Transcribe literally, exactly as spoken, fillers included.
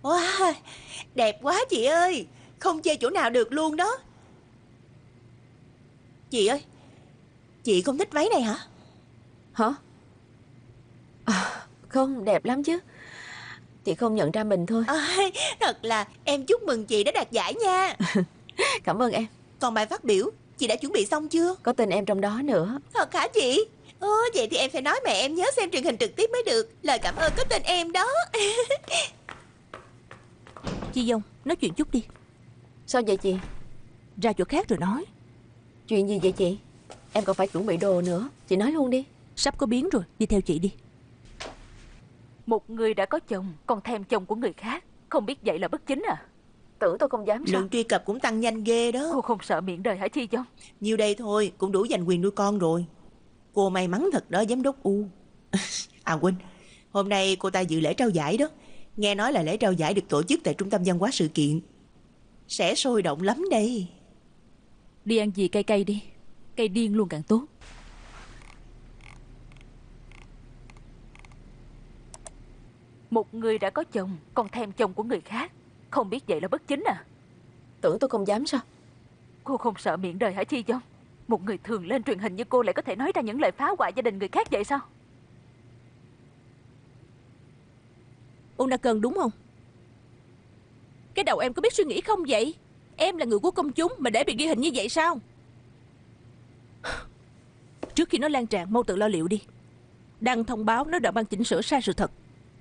Wow, đẹp quá chị ơi. Không chê chỗ nào được luôn đó. Chị ơi, chị không thích váy này hả? Hả? À, không, đẹp lắm chứ. Chị không nhận ra mình thôi. À, thật là em chúc mừng chị đã đạt giải nha. Cảm ơn em. Còn bài phát biểu, chị đã chuẩn bị xong chưa? Có tên em trong đó nữa. Thật hả chị? Ồ, vậy thì em phải nói mẹ em nhớ xem truyền hình trực tiếp mới được. Lời cảm ơn có tên em đó. Chi Dông, nói chuyện chút đi. Sao vậy chị? Ra chỗ khác rồi nói. Chuyện gì vậy chị? Em còn phải chuẩn bị đồ nữa. Chị nói luôn đi. Sắp có biến rồi, đi theo chị đi. Một người đã có chồng còn thèm chồng của người khác, không biết vậy là bất chính à? Tưởng tôi không dám sao? Lượng truy cập cũng tăng nhanh ghê đó. Cô không sợ miệng đời hả Chi Dông? Nhiêu đây thôi cũng đủ giành quyền nuôi con rồi. Cô may mắn thật đó giám đốc U. À quên, hôm nay cô ta dự lễ trao giải đó. Nghe nói là lễ trao giải được tổ chức tại trung tâm văn hóa sự kiện. Sẽ sôi động lắm đây. Đi ăn gì cay cay đi. Cay điên luôn càng tốt. Một người đã có chồng còn thèm chồng của người khác, không biết vậy là bất chính à? Tưởng tôi không dám sao? Cô không sợ miệng đời hả Chi Dông? Một người thường lên truyền hình như cô lại có thể nói ra những lời phá hoại gia đình người khác vậy sao? Unakern đúng không? Cái đầu em có biết suy nghĩ không vậy? Em là người của công chúng mà để bị ghi hình như vậy sao? Trước khi nó lan tràn, mau tự lo liệu đi. Đăng thông báo nói đoạn băng chỉnh sửa sai sự thật.